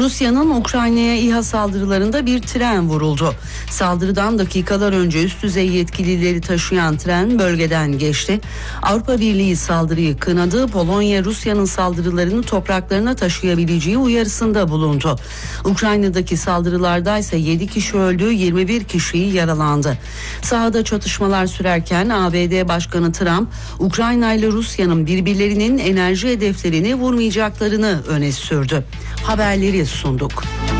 Rusya'nın Ukrayna'ya İHA saldırılarında bir tren vuruldu. Saldırıdan dakikalar önce üst düzey yetkilileri taşıyan tren bölgeden geçti. Avrupa Birliği saldırıyı kınadı. Polonya, Rusya'nın saldırılarını topraklarına taşıyabileceği uyarısında bulundu. Ukrayna'daki saldırılarda ise 7 kişi öldü, 21 kişi yaralandı. Sahada çatışmalar sürerken ABD Başkanı Trump, Ukrayna ile Rusya'nın birbirlerinin enerji hedeflerini vurmayacaklarını öne sürdü. Haberleri sunduk.